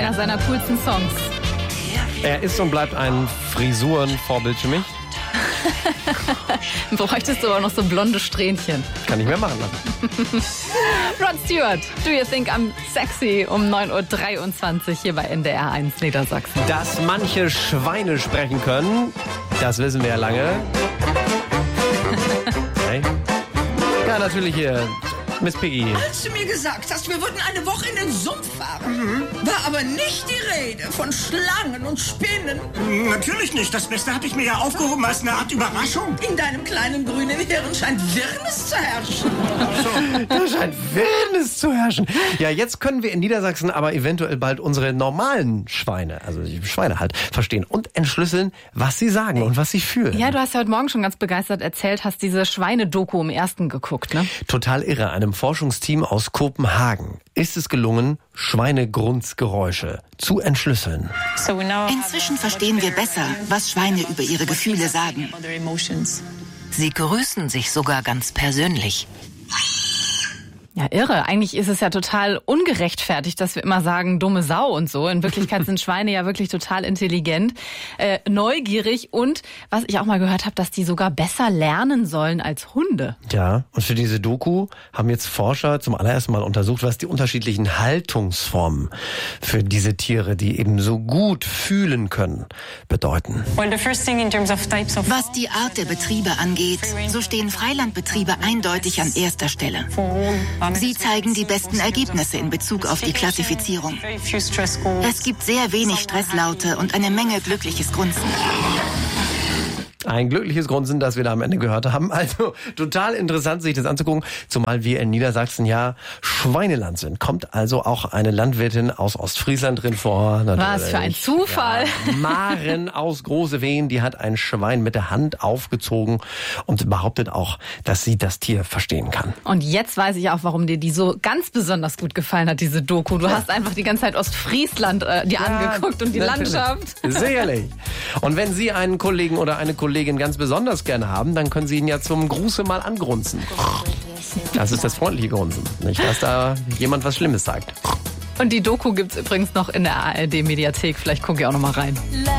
einer seiner coolsten Songs. Er ist und bleibt ein Frisurenvorbild für mich. Bräuchtest du aber noch so blonde Strähnchen. Kann ich mehr machen lassen. Rod Stewart, Do You Think I'm Sexy? Um 9.23 Uhr hier bei NDR 1 Niedersachsen. Dass manche Schweine sprechen können, das wissen wir ja lange. Hey. Ja, natürlich hier. Miss Piggy. Als du mir gesagt hast, wir würden eine Woche in den Sumpf fahren, war aber nicht die Rede von Schlangen und Spinnen. Natürlich nicht. Das Beste hatte ich mir ja aufgehoben als eine Art Überraschung. In deinem kleinen grünen Hirn scheint Wirrnis zu herrschen. Da scheint Wildnis zu herrschen. Ja, jetzt können wir in Niedersachsen aber eventuell bald unsere normalen Schweine, also die Schweine halt, verstehen und entschlüsseln, was sie sagen und was sie fühlen. Ja, du hast ja heute Morgen schon ganz begeistert erzählt, hast diese Schweinedoku im Ersten geguckt, ne? Total irre. Einem Forschungsteam aus Kopenhagen ist es gelungen, Schweinegrunzgeräusche zu entschlüsseln. Inzwischen verstehen wir besser, was Schweine über ihre Gefühle sagen. Sie grüßen sich sogar ganz persönlich. Ja, irre. Eigentlich ist es ja total ungerechtfertigt, dass wir immer sagen, dumme Sau und so. In Wirklichkeit sind Schweine ja wirklich total intelligent, neugierig und, was ich auch mal gehört habe, dass die sogar besser lernen sollen als Hunde. Ja, und für diese Doku haben jetzt Forscher zum allerersten Mal untersucht, was die unterschiedlichen Haltungsformen für diese Tiere, die eben so gut fühlen können, bedeuten. Was die Art der Betriebe angeht, so stehen Freilandbetriebe eindeutig an erster Stelle. Sie zeigen die besten Ergebnisse in Bezug auf die Klassifizierung. Es gibt sehr wenig Stresslaute und eine Menge glückliches Grunzen. Ein glückliches Grunzen, das wir da am Ende gehört haben. Also total interessant, sich das anzugucken, zumal wir in Niedersachsen ja Schweineland sind. Kommt also auch eine Landwirtin aus Ostfriesland drin vor. Was für ein Zufall. Ja, Maren aus Große Wehen, die hat ein Schwein mit der Hand aufgezogen und behauptet auch, dass sie das Tier verstehen kann. Und jetzt weiß ich auch, warum dir die so ganz besonders gut gefallen hat, diese Doku. Du hast einfach die ganze Zeit Ostfriesland dir angeguckt und die natürlich. Landschaft. Sicherlich. Und wenn Sie einen Kollegen oder eine Kollegin ganz besonders gerne haben, dann können Sie ihn ja zum Gruße mal angrunzen. Das ist das freundliche Grunzen. Nicht, dass da jemand was Schlimmes sagt. Und die Doku gibt's übrigens noch in der ARD-Mediathek. Vielleicht gucke ich auch noch mal rein.